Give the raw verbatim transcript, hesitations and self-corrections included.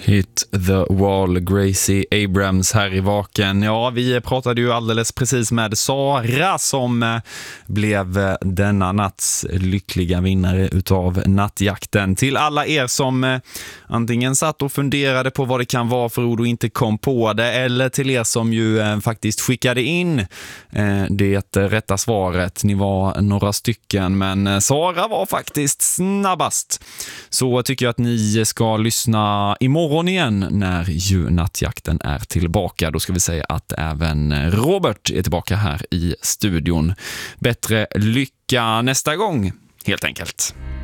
Hit the wall, Gracie Abrams här i Vaken. Ja, vi pratade ju alldeles precis med Sara som blev denna natts lyckliga vinnare utav nattjakten. Till alla er som antingen satt och funderade på vad det kan vara för ord och inte kom på det, eller till er som ju faktiskt skickade in det rätta svaret. Ni var några stycken, men Sara var faktiskt snabbast. Så tycker jag att ni ska lyssna imorgon igen när ju nattjakten är tillbaka. Då ska vi säga att även Robert är tillbaka här i studion. Bättre lycka nästa gång, helt enkelt.